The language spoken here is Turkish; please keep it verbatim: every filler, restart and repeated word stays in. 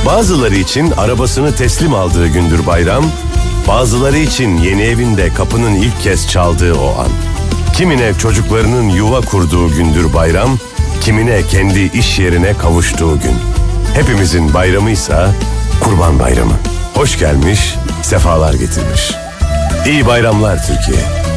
Bazıları için arabasını teslim aldığı gündür bayram, bazıları için yeni evinde kapının ilk kez çaldığı o an. Kimine çocuklarının yuva kurduğu gündür bayram, kimine kendi iş yerine kavuştuğu gün. Hepimizin bayramıysa Kurban Bayramı. Hoş gelmiş, sefalar getirmiş. İyi bayramlar Türkiye.